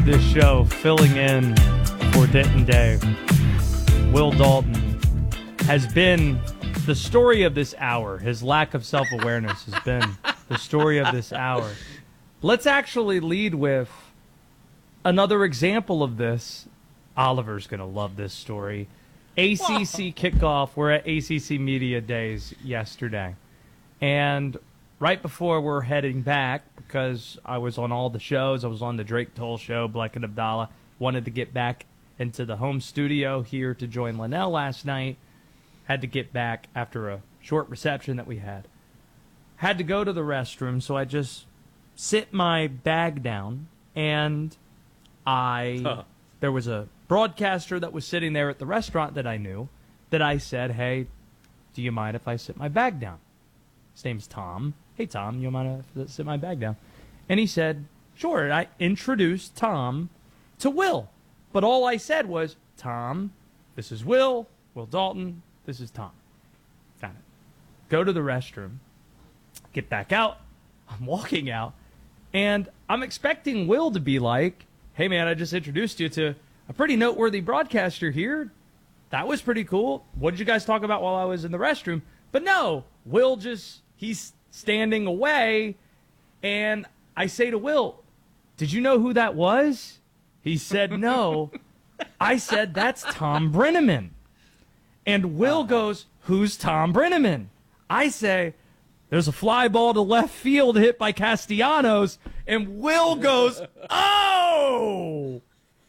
this show, filling in for Denton Dave, Will Dalton, has been the story of this hour. His lack of self-awareness has been the story of this hour. Let's actually lead with another example of this. Oliver's going to love this story. ACC kickoff. We're at ACC Media Days yesterday. And right before we're heading back, because I was on all the shows, I was on the Drake Toll Show, Black and Abdallah, wanted to get back into the home studio here to join Linnell last night. Had to get back after a short reception that we had. Had to go to the restroom, so I just sit my bag down, and there was a broadcaster that was sitting there at the restaurant that I knew, that I said, hey, do you mind if I sit my bag down? His name's Tom. Hey, Tom, you mind if I sit my bag down? And he said, sure. And I introduced Tom to Will. But all I said was, Tom, this is Will Dalton, this is Tom. Got it. Go to the restroom. Get back out. I'm walking out. And I'm expecting Will to be like, hey, man, I just introduced you to a pretty noteworthy broadcaster here. That was pretty cool. What did you guys talk about while I was in the restroom? But no, Will he's standing away. And I say to Will, did you know who that was? He said no. I said, that's Tom Brenneman. And Will goes, who's Tom Brenneman? I say, there's a fly ball to left field hit by Castellanos. And Will goes, oh!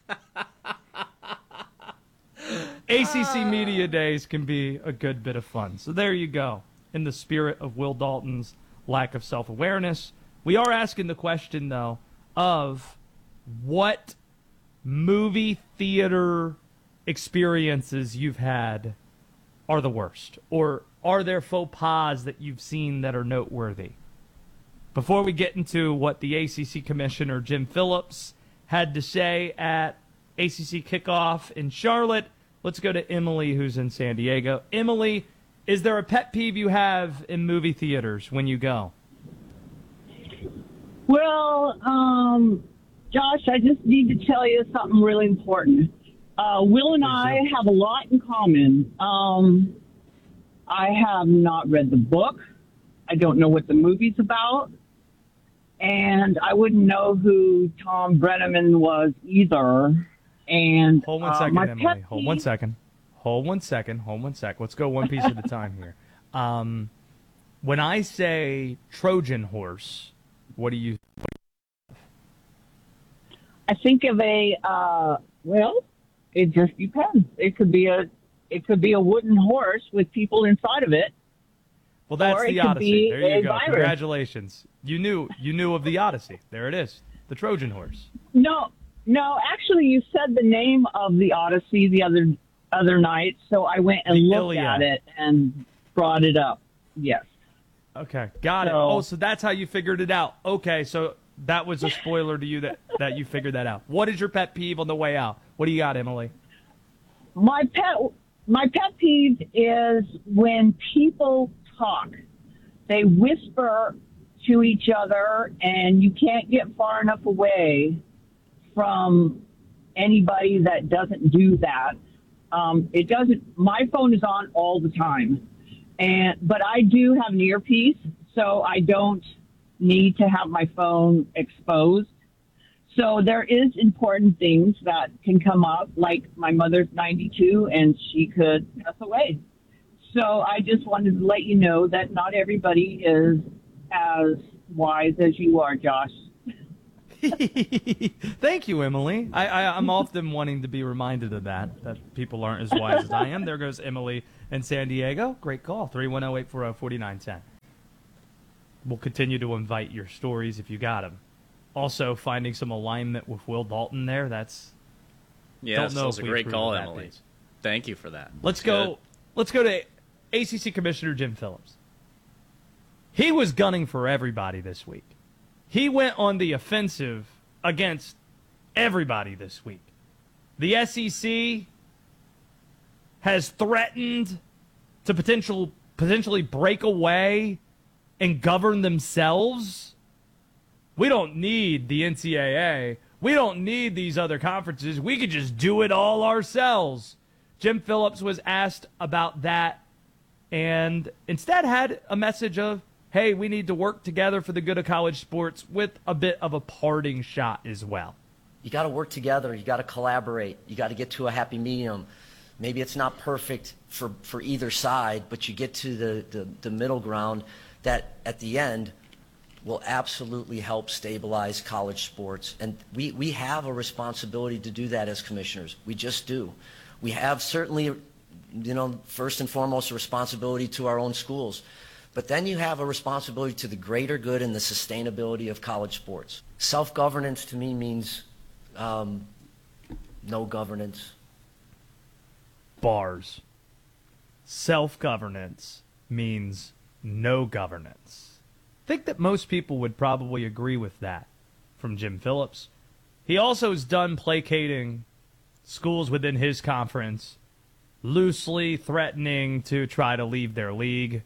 ACC Media Days can be a good bit of fun. So there you go. In the spirit of Will Dalton's lack of self-awareness, we are asking the question, though, of what movie theater experiences you've had are the worst, or are there faux pas that you've seen that are noteworthy? Before we get into what the ACC Commissioner Jim Phillips had to say at ACC kickoff in Charlotte, let's go to Emily, who's in San Diego. Emily, is there a pet peeve you have in movie theaters when you go? Well, Josh, I just need to tell you something really important. Will and I have a lot in common. I have not read the book. I don't know what the movie's about. And I wouldn't know who Tom Brenneman was either. And hold one second, Emily. Hold one second. Let's go one piece at a time here. When I say Trojan horse, what do you? I think of it just depends. It could be a wooden horse with people inside of it. Well, that's the Odyssey. There you go. Virus. Congratulations. You knew of the Odyssey. There it is. The Trojan horse. No, actually you said the name of the Odyssey the other night, so I went and looked at it and brought it up. Yes. Okay, got it. Oh, so that's how you figured it out. Okay, so that was a spoiler to you that you figured that out. What is your pet peeve on the way out? What do you got, Emily? My pet peeve is when people talk. They whisper to each other, and you can't get far enough away from anybody that doesn't do that. My phone is on all the time, but I do have an earpiece, so I don't need to have my phone exposed. So there is important things that can come up, like my mother's 92 and she could pass away. So I just wanted to let you know that not everybody is as wise as you are, Josh. Thank you, Emily. I'm often wanting to be reminded of that people aren't as wise as I am. There goes Emily in San Diego. Great call, 310-840-4910. We'll continue to invite your stories if you got them. Also, finding some alignment with Will Dalton there, that's... Yes, that was a great call, Emily. Thank you for that. Let's go to ACC Commissioner Jim Phillips. He was gunning for everybody this week. He went on the offensive against everybody this week. The SEC has threatened to potentially break away and govern themselves. We don't need the NCAA. We don't need these other conferences. We could just do it all ourselves. Jim Phillips was asked about that and instead had a message of, hey, we need to work together for the good of college sports, with a bit of a parting shot as well. You got to work together. You got to collaborate. You got to get to a happy medium. Maybe it's not perfect for either side, but you get to the middle ground that at the end will absolutely help stabilize college sports. And we have a responsibility to do that as commissioners. We just do. We have certainly, first and foremost, a responsibility to our own schools. But then you have a responsibility to the greater good and the sustainability of college sports. Self-governance to me means no governance. Bars. Self-governance means no governance. I think that most people would probably agree with that from Jim Phillips. He also is done placating schools within his conference, loosely threatening to try to leave their league.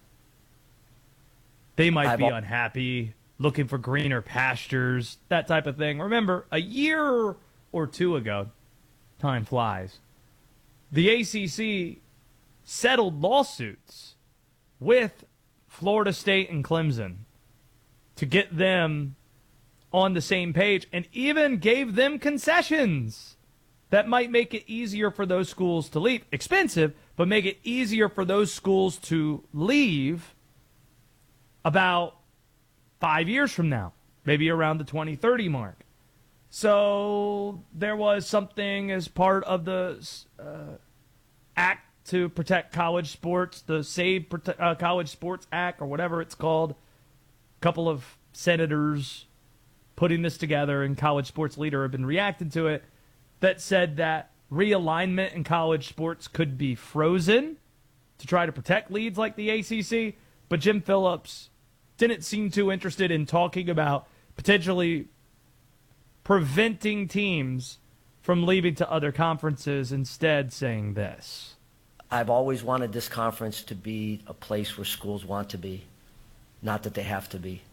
They might be unhappy, looking for greener pastures, that type of thing. Remember, a year or two ago, time flies, the ACC settled lawsuits with Florida State and Clemson to get them on the same page, and even gave them concessions that might make it easier for those schools to leave. Expensive, but make it easier for those schools to leave about 5 years from now, maybe around the 2030 mark. So there was something as part of the act to protect college sports, the Save College Sports Act, or whatever it's called. A couple of senators putting this together, and College Sports Leader have been reacting to it, that said that realignment in college sports could be frozen to try to protect leagues like the ACC. But Jim Phillips didn't seem too interested in talking about potentially preventing teams from leaving to other conferences, instead saying this. I've always wanted this conference to be a place where schools want to be, not that they have to be.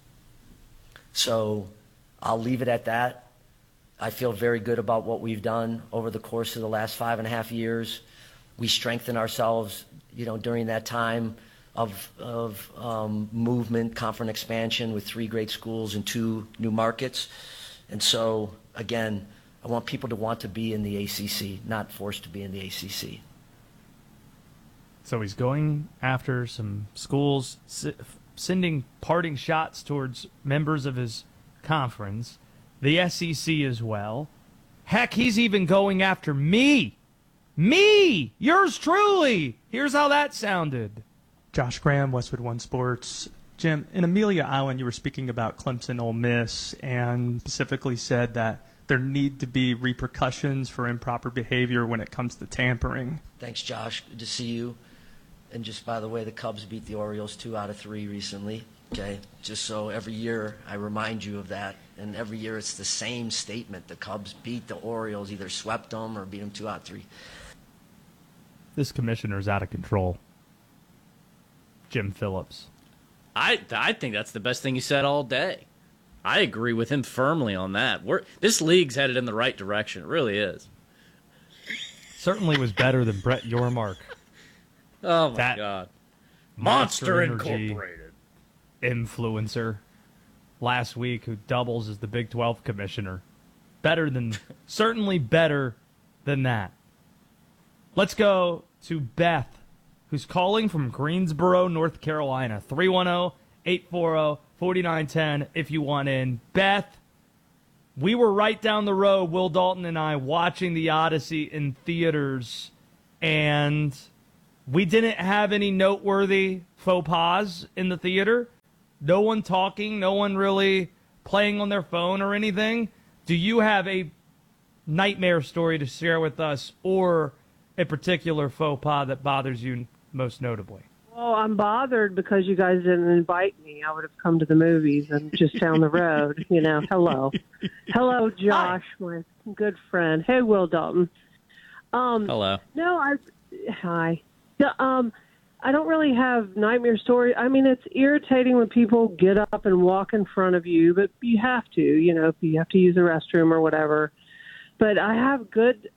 So I'll leave it at that. I feel very good about what we've done over the course of the last 5.5 years. We strengthened ourselves, during that time of movement, conference expansion with 3 great schools and 2 new markets. And so, again, I want people to want to be in the ACC, not forced to be in the ACC. So he's going after some schools, sending parting shots towards members of his conference, the SEC as well. Heck, he's even going after me. Me! Yours truly! Here's how that sounded. Josh Graham, Westwood One Sports. Jim, in Amelia Island, you were speaking about Clemson Ole Miss and specifically said that there need to be repercussions for improper behavior when it comes to tampering. Thanks, Josh. Good to see you. And just by the way, the Cubs beat the Orioles 2 out of 3 recently. Okay, just so every year I remind you of that. And every year it's the same statement. The Cubs beat the Orioles, either swept them or beat them 2 out of 3. This commissioner's out of control. Jim Phillips. I think that's the best thing he said all day. I agree with him firmly on that. This league's headed in the right direction. It really is. Certainly was better than Brett Yormark. Oh, my God. Monster Incorporated. Influencer last week who doubles as the Big 12 commissioner. Certainly better than that. Let's go to Beth, who's calling from Greensboro, North Carolina. 310-840-4910 if you want in. Beth, we were right down the road, Will Dalton and I, watching the Odyssey in theaters, and we didn't have any noteworthy faux pas in the theater. No one talking, no one really playing on their phone or anything. Do you have a nightmare story to share with us, or a particular faux pas that bothers you most notably? Well, I'm bothered because you guys didn't invite me. I would have come to the movies and just down the road, Hello. Hello, Josh, my good friend. Hey, Will Dalton. Hello. No, hi. I don't really have nightmare stories. I mean, it's irritating when people get up and walk in front of you, but you have to, if you have to use the restroom or whatever. But I have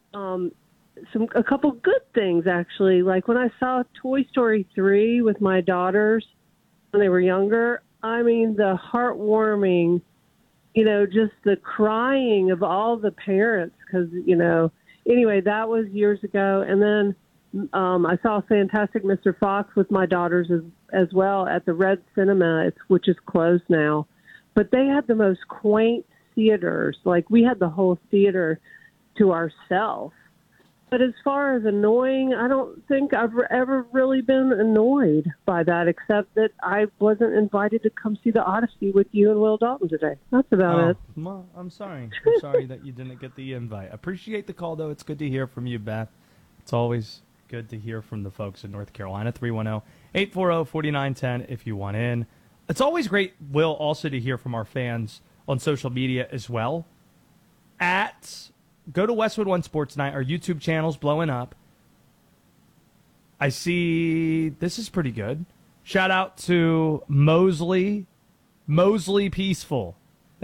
a couple good things, actually. Like when I saw Toy Story 3 with my daughters when they were younger, I mean, the heartwarming, just the crying of all the parents because, anyway, that was years ago. And then I saw Fantastic Mr. Fox with my daughters as well at the Red Cinema, which is closed now. But they had the most quaint theaters. Like, we had the whole theater to ourselves. But as far as annoying, I don't think I've ever really been annoyed by that, except that I wasn't invited to come see the Odyssey with you and Will Dalton today. That's about it. Well, I'm sorry. I'm sorry that you didn't get the invite. Appreciate the call, though. It's good to hear from you, Beth. It's always good to hear from the folks in North Carolina. 310-840-4910 if you want in. It's always great, Will, also to hear from our fans on social media as well. Go to Westwood One Sports Night. Our YouTube channel's blowing up. I see this is pretty good. Shout out to Mosley Peaceful.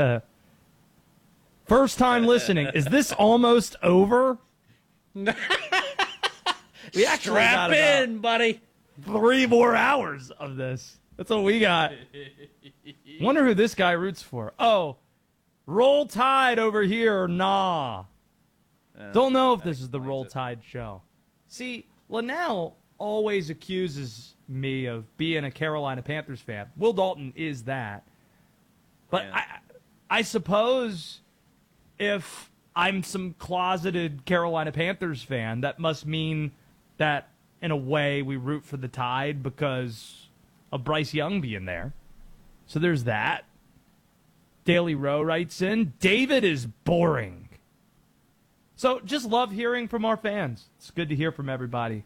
First time listening. Is this almost over? We actually Strap got in, buddy. 3 more hours of this. That's what we got. Wonder who this guy roots for. Oh, Roll Tide over here. Nah. Don't know if this is the Roll Tide show. See, Linnell always accuses me of being a Carolina Panthers fan. Will Dalton is that. But Yeah. I suppose if I'm some closeted Carolina Panthers fan, that must mean that, in a way, we root for the Tide because of Bryce Young being there. So there's that. Daily Row writes in, David is boring. So just love hearing from our fans. It's good to hear from everybody.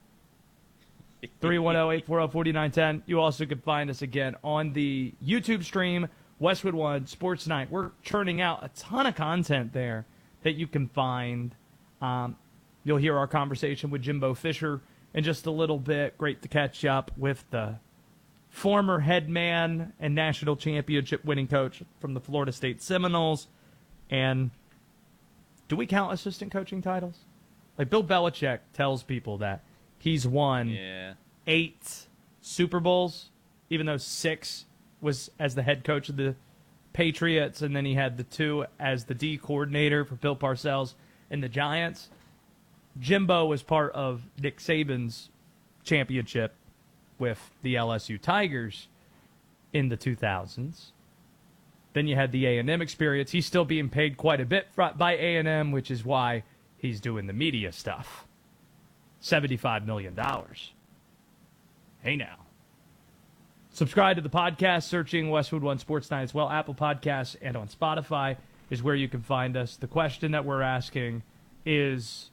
310-840-4910. You also can find us again on the YouTube stream, Westwood One Sports Night. We're churning out a ton of content there that you can find. You'll hear our conversation with Jimbo Fisher in just a little bit. Great to catch up with the former head man and national championship winning coach from the Florida State Seminoles. And do we count assistant coaching titles? Like Bill Belichick tells people that he's won 8 Super Bowls, even though 6 was as the head coach of the Patriots, and then he had the 2 as the D coordinator for Bill Parcells and the Giants. Jimbo was part of Nick Saban's championship with the LSU Tigers in the 2000s. Then you had the A&M experience. He's still being paid quite a bit by A&M, which is why he's doing the media stuff. $75 million. Hey now. Subscribe to the podcast, searching Westwood One Sports Night as well. Apple Podcasts and on Spotify is where you can find us. The question that we're asking is,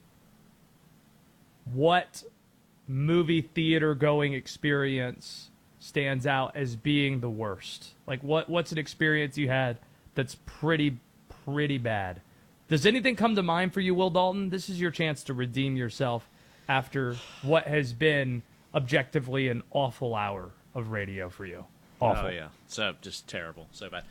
what movie theater going experience stands out as being the worst? Like, what's an experience you had that's pretty bad? Does anything come to mind for you, Will Dalton? This is your chance to redeem yourself after what has been objectively an awful hour of radio for you. Awful. Oh yeah, so just terrible, so bad.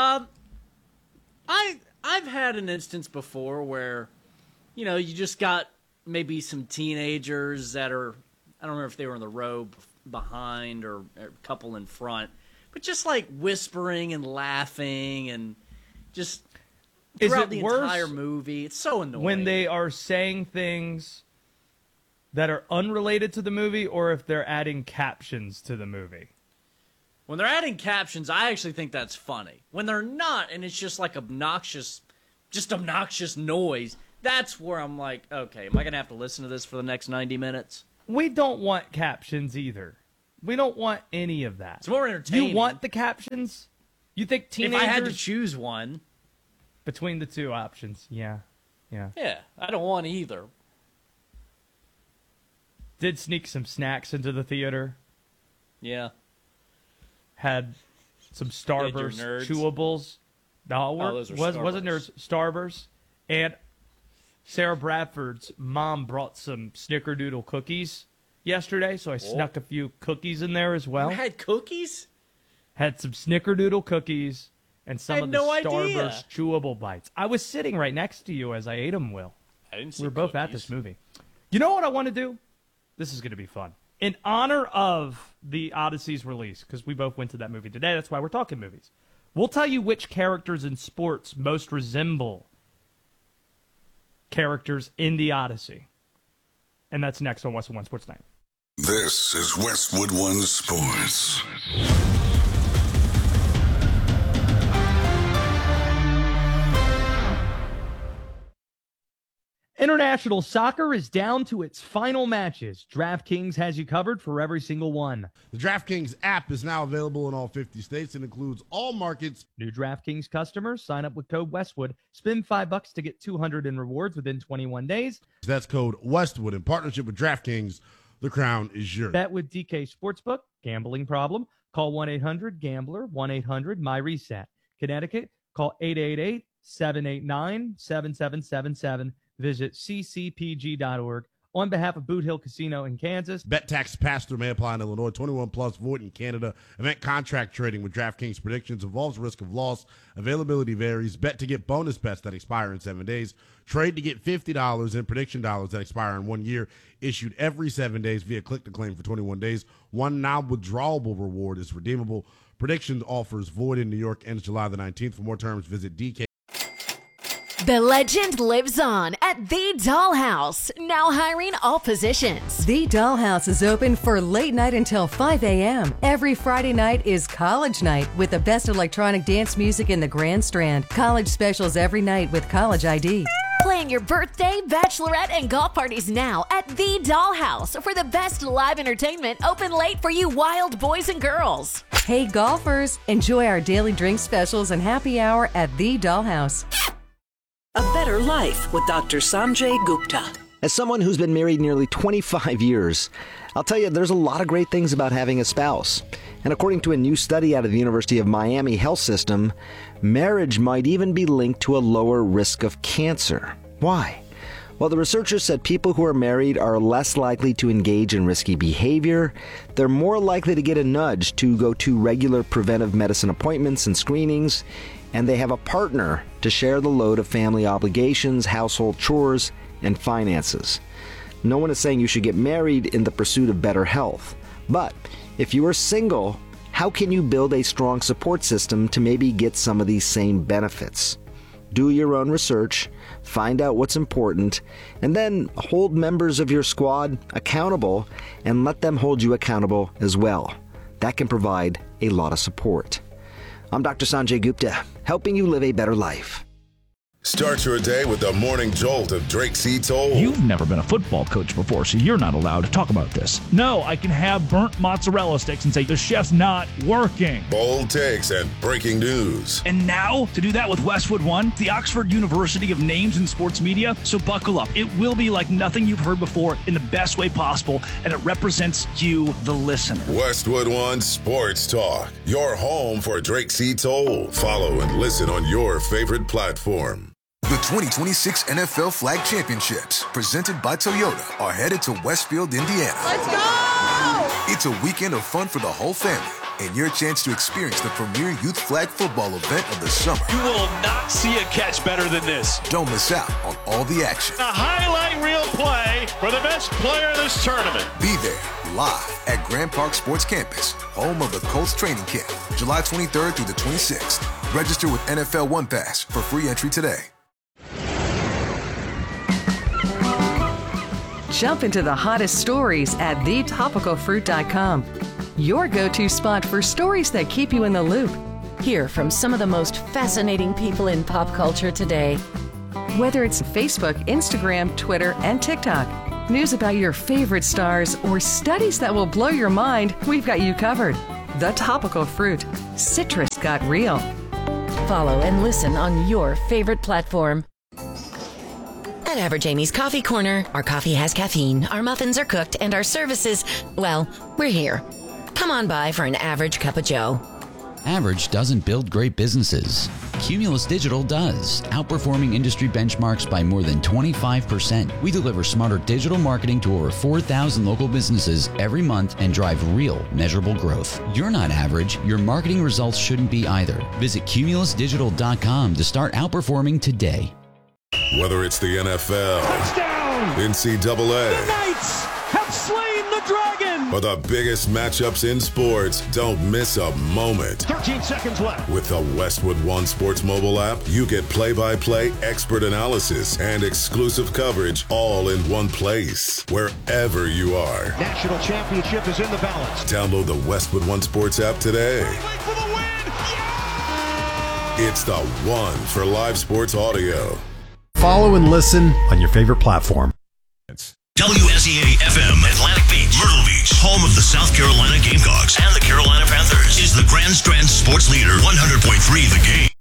I've had an instance before where, you just got maybe some teenagers that are, I don't know if they were in the row behind or a couple in front, but just like whispering and laughing and just throughout the entire movie. It's so annoying when they are saying things that are unrelated to the movie, or if they're adding captions to the movie. When they're adding captions, I actually think that's funny. When they're not, and it's just like obnoxious noise, that's where I'm like, okay, am I going to have to listen to this for the next 90 minutes? We don't want captions either. We don't want any of that. It's more entertaining. You want the captions? You think teenagers... If I had to choose one. Between the two options, yeah. Yeah, I don't want either. Did sneak some snacks into the theater. Yeah. Had some Starburst chewables. No, those are wasn't nerds. Starburst. And Sarah Bradford's mom brought some Snickerdoodle cookies. yesterday, so I snuck a few cookies in there as well. You had cookies? Had some Snickerdoodle cookies and some of the idea. Starburst chewable bites. I was sitting right next to you as I ate them, Will. I didn't see We were both at cookies. this movie. You know what I want to do? This is going to be fun. In honor of the Odyssey's release, because we both went to that movie today, that's why we're talking movies. We'll tell you which characters in sports most resemble characters in the Odyssey. And that's next on Westwood One Sports Night. This is Westwood One Sports. International soccer is down to its final matches. DraftKings has you covered for every single one. The DraftKings app is now available in all 50 states and includes all markets. New DraftKings customers sign up with code Westwood. Spend $5 to get $200 in rewards within 21 days. That's code Westwood. In partnership with DraftKings, the crown is yours. Bet with DK Sportsbook. Gambling problem? Call 1-800-GAMBLER, 1-800-MyReset. Connecticut, call 888-789-7777. Visit ccpg.org. On behalf of Boot Hill Casino in Kansas. Bet tax pass-through may apply in Illinois. 21 plus, void in Canada. Event contract trading with DraftKings predictions involves risk of loss. Availability varies. Bet to get bonus bets that expire in 7 days. Trade to get $50 in prediction dollars that expire in 1 year. Issued every 7 days via click to claim for 21 days. One non-withdrawable reward is redeemable. Prediction offers void in New York. Ends July the 19th. For more terms, visit DK. The legend lives on at The Dollhouse, now hiring all positions. The Dollhouse is open for late night until 5 a.m. Every Friday night is college night with the best electronic dance music in the Grand Strand. College specials every night with College ID. Plan your birthday, bachelorette, and golf parties now at The Dollhouse for the best live entertainment open late for you wild boys and girls. Hey golfers, enjoy our daily drink specials and happy hour at The Dollhouse. A Better Life with Dr. Sanjay Gupta. As someone who's been married nearly 25 years, I'll tell you there's a lot of great things about having a spouse. And according to a new study out of the University of Miami Health System, marriage might even be linked to a lower risk of cancer. Why? Well, the researchers said people who are married are less likely to engage in risky behavior. They're more likely to get a nudge to go to regular preventive medicine appointments and screenings. And they have a partner to share the load of family obligations, household chores, and finances. No one is saying you should get married in the pursuit of better health. But if you are single, how can you build a strong support system to maybe get some of these same benefits? Do your own research, find out what's important, and then hold members of your squad accountable and let them hold you accountable as well. That can provide a lot of support. I'm Dr. Sanjay Gupta, helping you live a better life. Start your day with the morning jolt of Drake C. Toll. You've never been a football coach before, so you're not allowed to talk about this. No, I can have burnt mozzarella sticks and say, the chef's not working. Bold takes and breaking news. And now, to do that with Westwood One, the Oxford University of Names in Sports Media, so buckle up. It will be like nothing you've heard before in the best way possible, and it represents you, the listener. Westwood One Sports Talk, your home for Drake C. Toll. Follow and listen on your favorite platform. The 2026 NFL Flag Championships, presented by Toyota, are headed to Westfield, Indiana. Let's go! It's a weekend of fun for the whole family and your chance to experience the premier youth flag football event of the summer. You will not see a catch better than this. Don't miss out on all the action. A highlight reel play for the best player in this tournament. Be there live at Grand Park Sports Campus, home of the Colts training camp, July 23rd through the 26th. Register with NFL One Pass for free entry today. Jump into the hottest stories at thetopicalfruit.com. Your go-to spot for stories that keep you in the loop. Hear from some of the most fascinating people in pop culture today. Whether it's Facebook, Instagram, Twitter, and TikTok, news about your favorite stars, or studies that will blow your mind, we've got you covered. The Topical Fruit. Citrus got real. Follow and listen on your favorite platform. At Average Amy's Coffee Corner, our coffee has caffeine, our muffins are cooked, and our services, well, we're here. Come on by for an average cup of joe. Average doesn't build great businesses. Cumulus Digital does, outperforming industry benchmarks by more than 25%. We deliver smarter digital marketing to over 4,000 local businesses every month and drive real, measurable growth. You're not average. Your marketing results shouldn't be either. Visit cumulusdigital.com to start outperforming today. Whether it's the NFL, Touchdown! NCAA, The Knights have slain the dragon! or the biggest matchups in sports, don't miss a moment. 13 seconds left. With the Westwood One Sports mobile app, you get play-by-play expert analysis and exclusive coverage all in one place, wherever you are. National championship is in the balance. Download the Westwood One Sports app today. For the win! It's the one for live sports audio. Follow and listen on your favorite platform. WSEA-FM, Atlantic Beach, Myrtle Beach, home of the South Carolina Gamecocks and the Carolina Panthers, is the Grand Strand Sports Leader, 100.3 The Game.